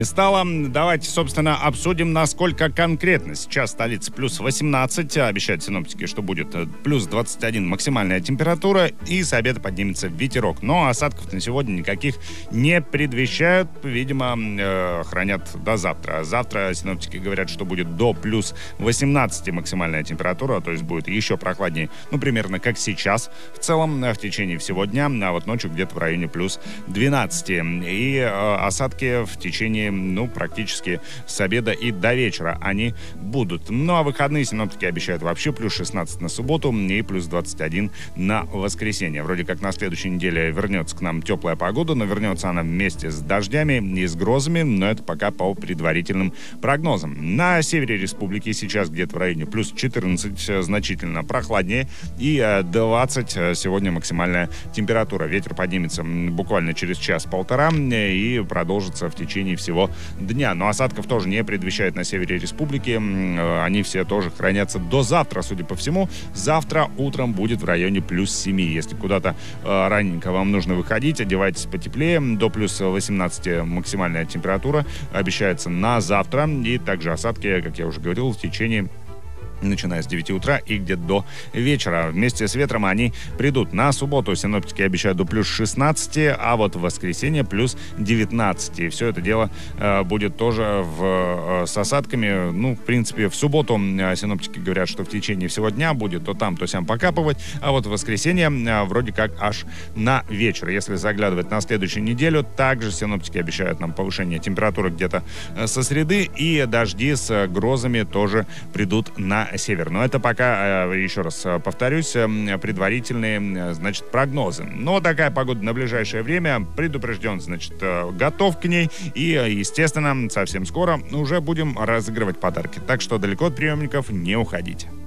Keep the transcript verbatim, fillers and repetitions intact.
Стало. Давайте, собственно, обсудим, насколько конкретно. Сейчас столица плюс восемнадцать, обещают синоптики, что будет плюс двадцать один максимальная температура, и с обеда поднимется ветерок. Но осадков на сегодня никаких не предвещают, видимо, э, хранят до завтра. Завтра синоптики говорят, что будет до плюс восемнадцать максимальная температура, то есть будет еще прохладнее, ну, примерно как сейчас в целом в течение всего дня, а вот ночью где-то в районе плюс двенадцать. И э, осадки в течение ну, практически с обеда и до вечера они будут. Ну, а выходные синоптики обещают вообще плюс шестнадцать на субботу и плюс двадцать один на воскресенье. Вроде как на следующей неделе вернется к нам теплая погода, но вернется она вместе с дождями и с грозами, но это пока по предварительным прогнозам. На севере республики сейчас где-то в районе плюс четырнадцать, значительно прохладнее, и двадцать сегодня максимальная температура. Ветер поднимется буквально через час-полтора и продолжится в течение всего дня. Но осадков тоже не предвещают на севере республики. Они все тоже хранятся до завтра, судя по всему. Завтра утром будет в районе плюс семь. Если куда-то э, раненько вам нужно выходить, одевайтесь потеплее. До плюс восемнадцать максимальная температура обещается на завтра. И также осадки, как я уже говорил, в течение начиная с девяти утра и где-то до вечера. Вместе с ветром они придут. На субботу синоптики обещают до плюс шестнадцать, а вот в воскресенье плюс девятнадцать. И все это дело э, будет тоже в, э, с осадками. Ну, в принципе, в субботу э, синоптики говорят, что в течение всего дня будет то там, то сям покапывать, а вот в воскресенье э, вроде как аж на вечер. Если заглядывать на следующую неделю, также синоптики обещают нам повышение температуры где-то э, со среды, и дожди с э, грозами тоже придут на север. Но это пока, еще раз повторюсь, предварительные, значит, прогнозы. Но такая погода на ближайшее время. Предупрежден, значит, готов к ней. И, естественно, совсем скоро уже будем разыгрывать подарки. Так что далеко от приемников не уходите.